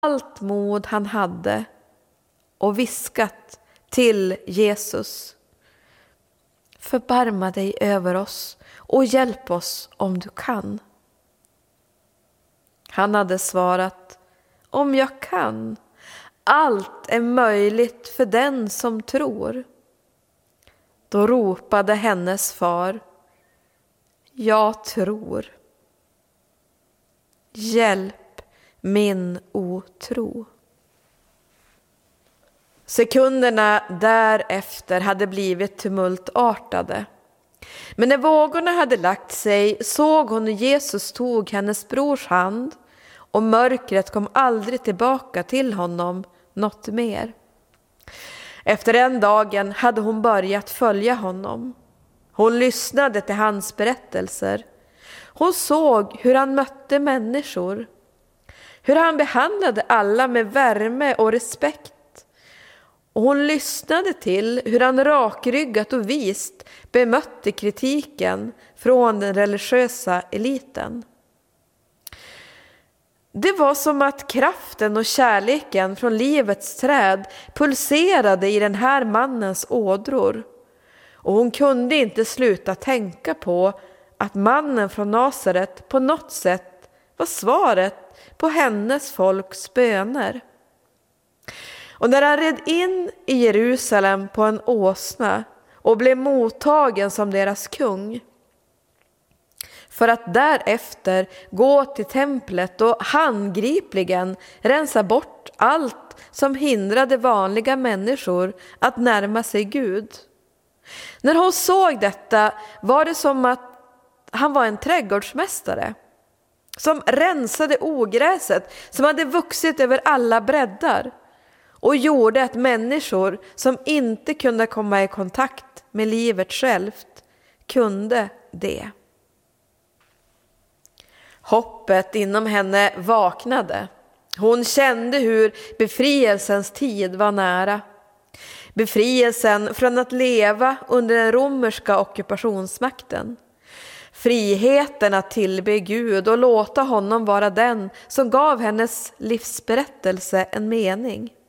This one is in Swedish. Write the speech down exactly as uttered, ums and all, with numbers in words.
allt mod han hade och viskat till Jesus: förbarma dig över oss och hjälp oss om du kan. Han hade svarat: om jag kan, allt är möjligt för den som tror. Då ropade hennes far: jag tror. Hjälp min otro. Sekunderna därefter hade blivit tumultartade. Men när vågorna hade lagt sig såg hon hur Jesus tog hennes brors hand, och mörkret kom aldrig tillbaka till honom något mer. Efter den dagen hade hon börjat följa honom. Hon lyssnade till hans berättelser. Hon såg hur han mötte människor, hur han behandlade alla med värme och respekt. Och hon lyssnade till hur han rakryggat och vist bemötte kritiken från den religiösa eliten. Det var som att kraften och kärleken från livets träd pulserade i den här mannens ådror. Och hon kunde inte sluta tänka på att mannen från Nasaret på något sätt var svaret på hennes folks böner. Och när han red in i Jerusalem på en åsna och blev mottagen som deras kung, för att därefter gå till templet och handgripligen rensa bort allt som hindrade vanliga människor att närma sig Gud. När hon såg detta var det som att han var en trädgårdsmästare som rensade ogräset som hade vuxit över alla breddar och gjorde att människor som inte kunde komma i kontakt med livet självt kunde det. Hoppet inom henne vaknade. Hon kände hur befrielsens tid var nära. Befrielsen från att leva under den romerska ockupationsmakten. Friheten att tillbe Gud och låta honom vara den som gav hennes livsberättelse en mening.